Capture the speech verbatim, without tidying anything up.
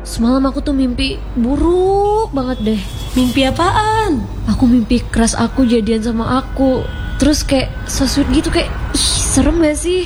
semalam aku tuh mimpi buruk banget deh. Mimpi apaan? Aku mimpi keras aku jadian sama aku. Terus kayak so sweet gitu, kayak ih serem gak sih?